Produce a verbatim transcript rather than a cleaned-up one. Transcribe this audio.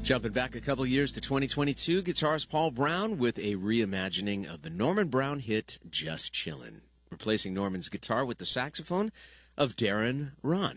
Jumping back a couple years to twenty twenty-two, guitarist Paul Brown with a reimagining of the Norman Brown hit Just Chillin', replacing Norman's guitar with the saxophone of Darren Ron.